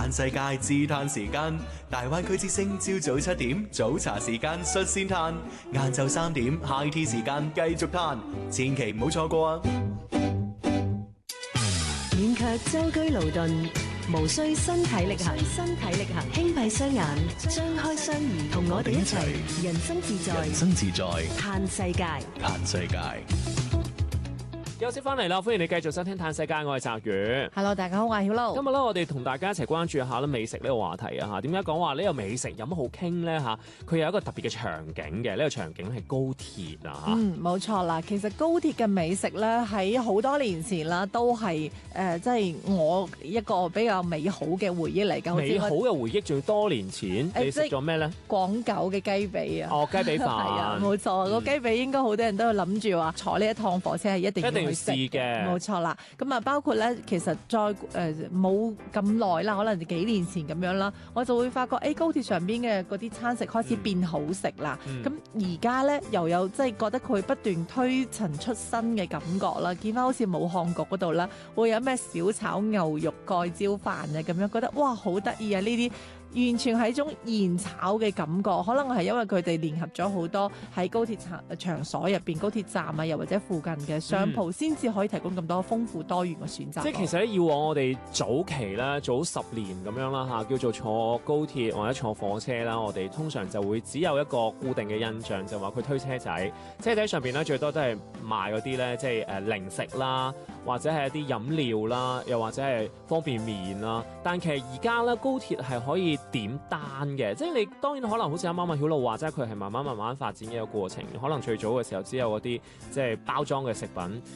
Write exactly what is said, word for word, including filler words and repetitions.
嘆世界自嘆時間，大灣區之聲朝早七點早茶時間率先嘆，晏晝三點 high tea 時間繼續嘆，千祈唔好錯過啊！ 免卻舟車勞頓，無需身體力行，身體力行，輕閉雙眼，張開雙耳，同我哋一齊人生自在， 人生自在， 嘆世界， 嘆世界。 休息翻嚟啦，歡迎你繼續收聽《嘆世界》，我係澤宇。 Hello， 大家好，我係曉露。 今日咧，我哋同大家一齊關注一下咧美食呢個話題啊嚇。點解講話呢個美食有乜好傾咧嚇？佢有一個特別嘅場景嘅，呢、這個場景係高鐵啊嚇。 嗯，冇錯啦。其實高鐵嘅美食咧，喺好多年前啦，都係誒，即、呃、係、就是、我一個比較美好嘅回憶嚟㗎。 美好嘅回憶，仲要多年前， 呃、 你食咗咩咧？ 廣九嘅雞髀啊！ 哦，雞髀飯。係啊，冇錯。嗯，個雞髀應該好多人都係諗住話坐呢一趟火車係一定要去食嘅。冇錯啦。咁啊，包括咧，其實再誒冇咁耐啦，可能幾年前咁樣啦，我就會發覺誒、欸、高鐵上邊嘅嗰啲餐食開始變好食啦。咁而家咧又有即係覺得佢不斷推陳出新嘅感覺啦。見翻好似武漢局嗰度啦，會有咩小炒牛肉蓋椒飯啊咁樣，覺得哇好得意啊！呢啲完全係一種現炒嘅感覺，可能係因為佢哋聯合咗好多喺高鐵場場所入邊、高鐵站啊，又或者附近嘅商鋪，先、嗯、至可以提供咁多豐富多元嘅選擇。 即係其實咧，以往我哋早期啦，早十年咁樣啦嚇，叫做坐高鐵或者坐火車啦，我哋通常就會只有一個固定嘅印象，就話佢推車仔，車仔上邊咧最多都係賣嗰啲咧，即係誒零食啦，或者係一啲飲料啦，又或者係方便麵啦。但其實而家咧，高鐵係可以點單嘅，即係你當然可能好似啱啱阿曉露話齋，佢係慢慢慢慢發展嘅一個過程。可能最早嘅時候只有嗰啲即係包裝嘅食品，